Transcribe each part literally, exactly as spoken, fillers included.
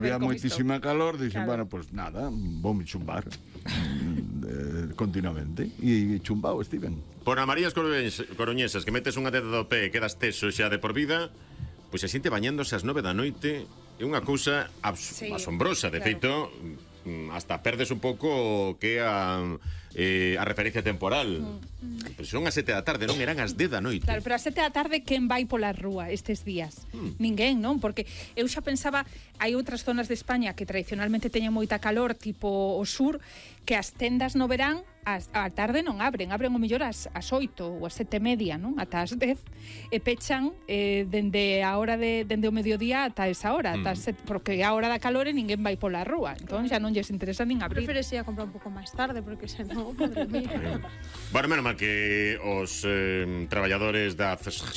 Había moitísima calor, dixen, claro. Bueno, pois pues nada, voume chumbar eh, continuamente. E chumbao estiven. Por a Marías Coruñesas, que metes unha deda do pé e quedas teso xa de por vida, pois pues se xente bañándose ás nove da noite é unha cousa sí, asombrosa. De claro. Feito, hasta perdes un pouco o que a, eh, a referencia temporal. Mm. Pues son as sete da tarde, non eran as dez da noite. Claro, pero as sete da tarde quen vai pola rúa estes días? Mm. Ninguén, non? Porque eu xa pensaba, hai outras zonas de España que tradicionalmente teñen moita calor, tipo o sur, que as tendas no verán As, a tarde non abren, abren o mellor as, as oito ou as sete e media, non? Ata as dez, e pechan eh, dende a hora de, dende o mediodía ata esa hora, ata mm. set, porque a hora da calor e ninguén vai pola rúa, entón xa non lles interesa nin abrir. Preferesía comprar un pouco máis tarde, porque se non, madre mía. Bueno, menos mal que os eh, traballadores da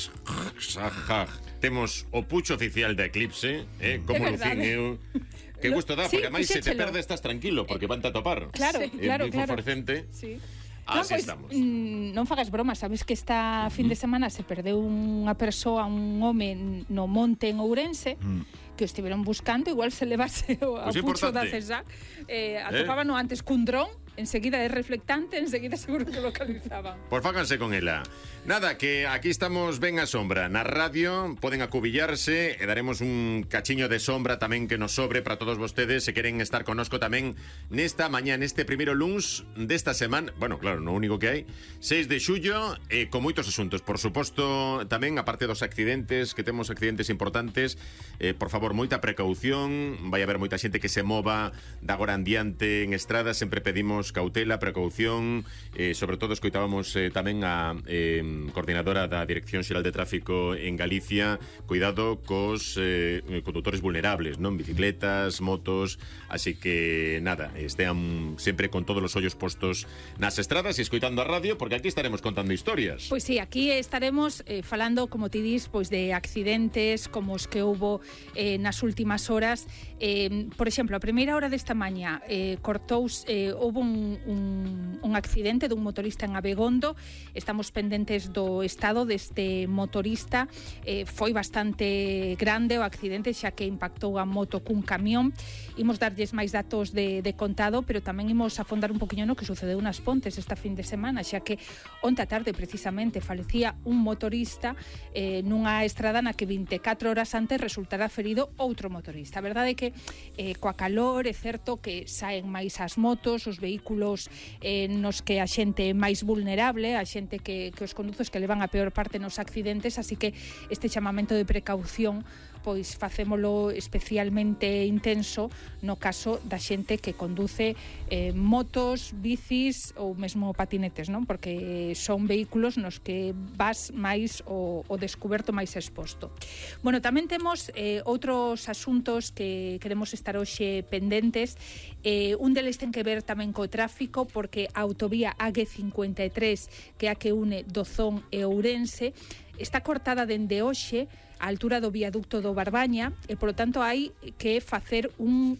temos o pucho oficial de Eclipse, eh, como Lucín eu. Que gusto dá, porque sí, máis se te perde estás tranquilo, porque van a topar. Claro, sí. claro, é claro. fluorescente. Sí. Así no, pues, estamos. Mm, non fagas bromas, sabes que esta fin de semana se perdeu unha persoa, un home no monte en Ourense, mm. que o estiveron buscando, igual se levase o pues pucho da César. Eh, atopábano eh? antes cun dron, enseguida é reflectante, enseguida seguro que localizaban. Pois fáganse con ela. Nada, que aquí estamos ben a sombra. Na radio poden acubillarse e daremos un cachiño de sombra tamén que nos sobre para todos vostedes se queren estar connosco tamén nesta mañá, neste primeiro luns desta semana. Bueno, claro, no único que hai, seis de xullo, e con moitos asuntos. Por suposto, tamén, aparte dos accidentes, que temos accidentes importantes, eh, por favor, moita precaución. Vai haber moita xente que se mova de agora en diante en estrada. Sempre pedimos cautela, precaución, eh, sobre todo escoitábamos eh, tamén a eh, coordinadora da Dirección Xeral de Tráfico en Galicia. Cuidado cos eh, condutores vulnerables, non? Bicicletas, motos, así que nada, estean sempre con todos os ollos postos nas estradas e escoitando a radio, porque aquí estaremos contando historias. Pois sí, aquí estaremos eh, falando, como ti dis, pois de accidentes como os que houbo eh, nas últimas horas. Eh, por exemplo, a primeira hora desta mañá eh, cortous, eh, houbo un, un, un accidente dun motorista en Abegondo. Estamos pendentes do estado deste motorista. Eh, foi bastante grande o accidente, xa que impactou a moto cun camión. Imos darlles máis datos de, de contado, pero tamén imos afondar un poquinho no que sucedeu nas Pontes esta fin de semana, xa que onte a tarde precisamente falecía un motorista eh, nunha estrada na que vinte e catro horas antes resultara ferido outro motorista. A verdade é que eh, coa calor é certo que saen máis as motos, os vehículos eh, nos que a xente é máis vulnerable, a xente que, que os conduces que levan a peor parte nos accidentes, así que este chamamento de precaución pois facémolo especialmente intenso no caso da xente que conduce eh, motos, bicis ou mesmo patinetes, non? Porque son vehículos nos que vas máis o, o descuberto máis exposto. Bueno, tamén temos eh, outros asuntos que queremos estar hoxe pendentes. Eh, un deles ten que ver tamén co tráfico, porque a autovía A G cincuenta e tres, que é a que une Dozón e Ourense, está cortada dende hoxe á altura do viaducto do Barbaña e, polo tanto, hai que facer un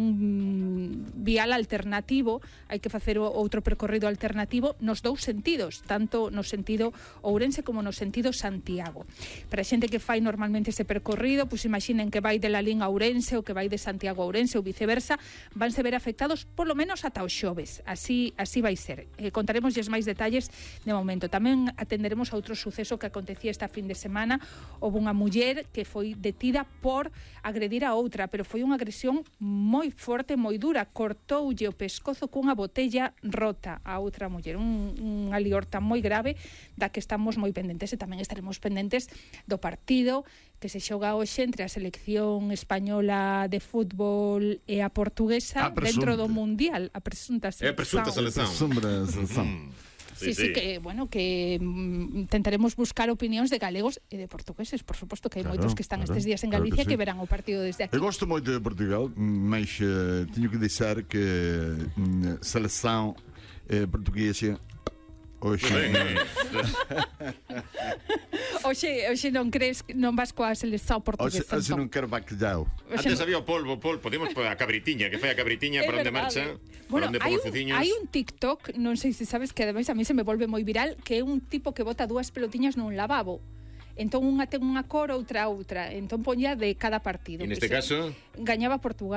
un vial alternativo, hai que facer outro percorrido alternativo nos dous sentidos, tanto no sentido Ourense como no sentido Santiago. Para a xente que fai normalmente ese percorrido, pois imaginen que vai de Lalín a Ourense ou que vai de Santiago a Ourense ou viceversa, vanse ver afectados polo menos ata o xoves. Así así vai ser. Eh, contaremosles máis detalles de momento. Tamén atenderemos a outro suceso que acontecía esta fin de semana. Houve unha muller que foi detida por agredir a outra, pero foi unha agresión moi forte, moi dura. Cortoulle o pescozo cunha botella rota a outra muller. Un, unha liorta moi grave da que estamos moi pendentes, e tamén estaremos pendentes do partido que se xoga hoxe entre a selección española de fútbol e a portuguesa a dentro do Mundial. A presunta selección. É a presunta selección. Sombra, selección. Sí, sí, sí, que, bueno, que mm, tentaremos buscar opinións de galegos e de portugueses, por suposto, que hai claro, moitos que están claro, estes días en Galicia claro que, sí. que verán o partido desde aquí. Eu gosto moito de Portugal, mas uh, teño que deixar que uh, seleção uh, portuguesa hoxe Oxe, oxe non crees, non vas coa selección portuguesa. Oxe, oxe non quero bacalhau. Antes había o polvo, polvo, podemos a cabritiña, que foi a cabritiña para onde marcha, bueno, para onde hai pon os fuciños. Hai un TikTok, non sei se sabes, que ademais a mí se me volve moi viral, que é un tipo que bota dúas pelotiñas nun lavabo. Entón unha ten unha cor, outra outra. Entón poñía de cada partido. En este Pois, caso... gañaba Portugal.